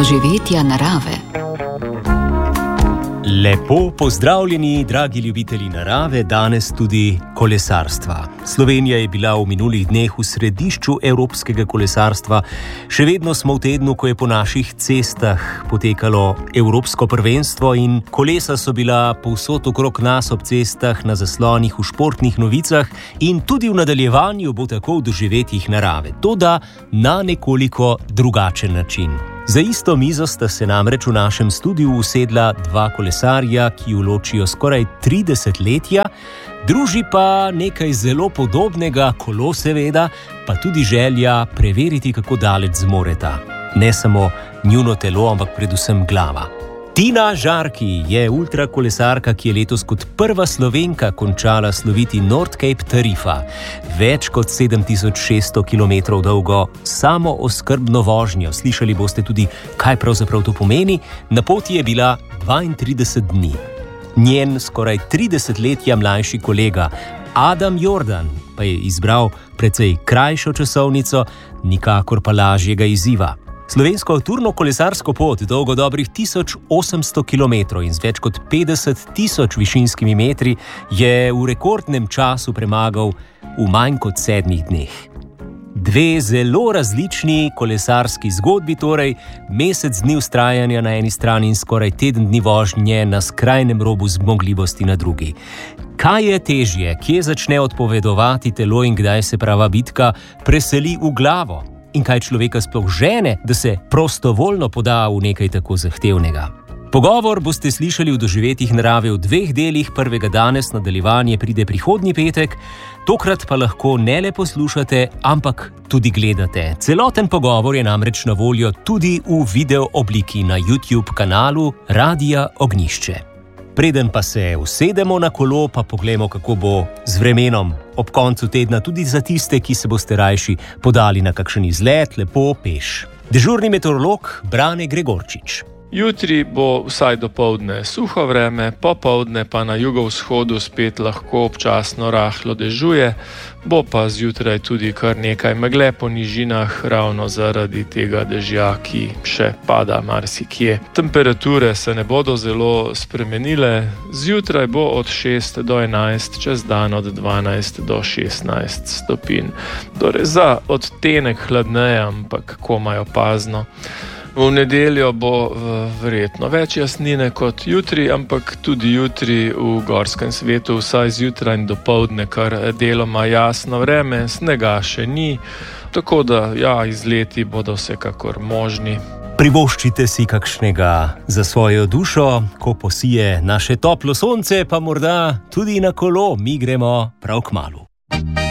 Doživetja narave. Lepo pozdravljeni, dragi ljubitelji narave, danes tudi kolesarstva. Slovenija je bila v minulih dneh v središču evropskega kolesarstva. Še vedno smo v tednu, ko je po naših cestah potekalo evropsko prvenstvo in kolesa so bila povsod okrog nas ob cestah, na zaslonih, v športnih novicah in tudi v nadaljevanju bo tako v doživetjih narave. Toda na nekoliko drugačen način. Za isto mizo sta se namreč v našem studiu usedla dva kolesarja, ki ju ločijo skoraj 30 letja, druži pa nekaj zelo podobnega, kolo seveda, pa tudi želja preveriti, kako daleč zmoreta. Ne samo njuno telo, ampak predvsem glava. Tina Žarki je ultrakolesarka, ki je letos kot prva Slovenka končala sloviti North Cape Tarifa. Več kot 7600 km dolgo samooskrbno vožnjo. Slišali boste tudi, kaj pravzaprav to pomeni. Na poti je bila 32 dni. Njen skoraj 30 letja mlajši kolega Adam Jordan pa je izbral precej krajšo časovnico, nikakor pa lažjega izziva. Slovensko turno kolesarsko pot, dolgo dobrih 1800 km in z več kot 50 000 višinskimi metri, je v rekordnem času premagal v manj kot 7 dneh. Dve zelo različni kolesarski zgodbi, torej mesec dni vztrajanja na eni strani in skoraj teden dni vožnje na skrajnem robu zmogljivosti na drugi. Kaj je težje, kje začne odpovedovati telo in kdaj se prava bitka preseli v glavo? In kaj človeka sploh žene, da se prostovoljno poda v nekaj tako zahtevnega. Pogovor boste slišali v doživetjih narave v 2 delih, prvega danes, nadaljevanje pride prihodnji petek, tokrat pa lahko ne le poslušate, ampak tudi gledate. Celoten pogovor je namreč na voljo tudi v video obliki na YouTube kanalu Radia Ognjišče. Preden pa se usedemo na kolo, pa poglejmo, kako bo z vremenom ob koncu tedna tudi za tiste, ki se boste rajši podali na kakšen izlet, lepo peš. Dežurni meteorolog Brane Gregorčič. Jutri bo vsaj dopoldne suho vreme, popoldne pa na jugovzhodu spet lahko občasno rahlo dežuje, bo pa zjutraj tudi kar nekaj megle po nižinah, ravno zaradi tega dežja, ki še pada marsikje. Temperature se ne bodo zelo spremenile, zjutraj bo od 6 do 11, čez dan od 12 do 16 stopinj. Torej za odtenek hladneje, ampak komaj opazno. V nedeljo bo verjetno več jasnine kot jutri, ampak tudi jutri v gorskem svetu vsaj zjutraj in dopoldne kar deloma jasno vreme, snega še ni, tako da izleti bodo vsekakor možni. Privoščite si kakšnega za svojo dušo, ko posije naše toplo sonce, pa morda tudi na kolo, mi gremo prav kmalu.